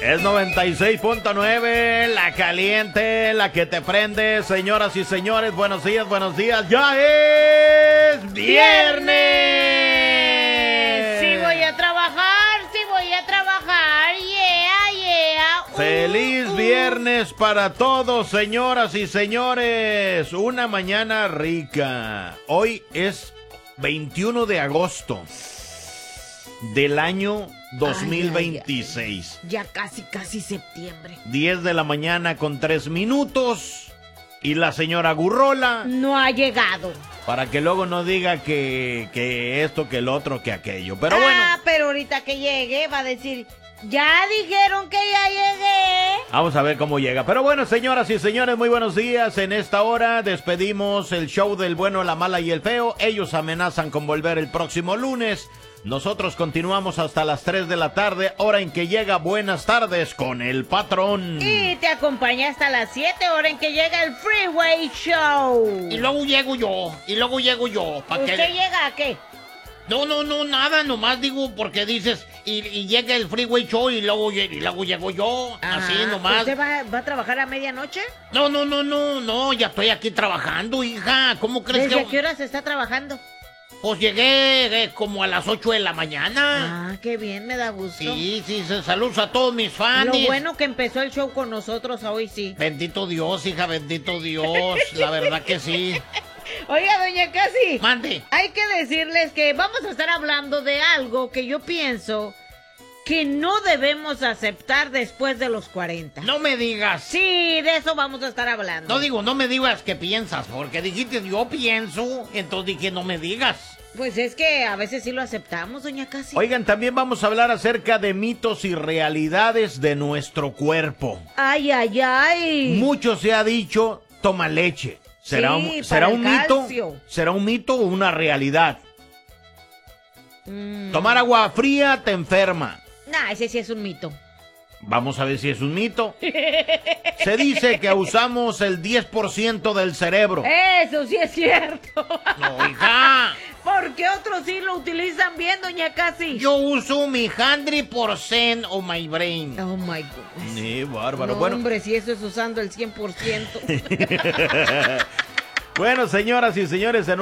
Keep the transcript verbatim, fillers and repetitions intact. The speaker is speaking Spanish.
Es noventa y seis punto nueve, la caliente, la que te prende. Señoras y señores, buenos días, buenos días. ¡Ya es viernes! Sí voy a trabajar, sí voy a trabajar. Yeah, yeah. Uh, ¡Feliz uh. viernes para todos, señoras y señores! Una mañana rica. Hoy es veintiuno de agosto del año dos mil veintiséis. Ay, ay, ay. Ya casi, casi septiembre. diez de la mañana con tres minutos. Y la señora Gurrola, no ha llegado. para que luego no diga que, que esto, que el otro, que aquello. Pero ah, bueno. pero ahorita que llegue va a decir, ya dijeron que ya llegué. Vamos a ver cómo llega. Pero bueno, señoras y señores, muy buenos días. En esta hora despedimos el show del bueno, la mala y el feo. Ellos amenazan con volver el próximo lunes. Nosotros continuamos hasta las tres de la tarde, hora en que llega Buenas Tardes con el Patrón. Y te acompaña hasta las siete, hora en que llega el Freeway Show. Y luego llego yo, y luego llego yo. ¿pa ¿Usted qué? llega a qué? No, no, no, nada, nomás digo porque dices, y, y llega el Freeway Show y luego, lle- y luego llego yo, así Ah, nomás. ¿Usted va, va a trabajar a medianoche? No, no, no, no, no, ya estoy aquí trabajando, hija. ¿Cómo crees ¿Desde que...? qué hora se está trabajando? Pues llegué eh, como a las ocho de la mañana. Ah, qué bien, me da gusto. Sí, sí, sí, saludos a todos mis fans. Lo bueno que empezó el show con nosotros hoy, sí. Bendito Dios, hija, bendito Dios, la verdad que sí. Oiga, doña Casi, Mande. hay que decirles que vamos a estar hablando de algo que yo pienso que no debemos aceptar después de los cuarenta. No me digas. Sí, de eso vamos a estar hablando. No digo, no me digas qué piensas, porque dijiste yo pienso, entonces dije no me digas. Pues es que a veces sí lo aceptamos, doña Casi. Oigan, también vamos a hablar acerca de mitos y realidades de nuestro cuerpo. Ay, ay, ay. Mucho se ha dicho, toma leche. ¿Será Sí, un, para ¿será el un mito? calcio. ¿Será un mito o una realidad? Mm. Tomar agua fría te enferma. Nah, ese sí es un mito. Vamos a ver si es un mito. Se dice que usamos el diez por ciento del cerebro. Eso sí es cierto. No, hija. Porque otros sí lo utilizan bien, doña Casi. Yo uso mi hundred percent of my brain. Oh my goodness. Sí, bárbaro. No, bueno, hombre, si eso es usando el cien por ciento. bueno, señoras y señores, en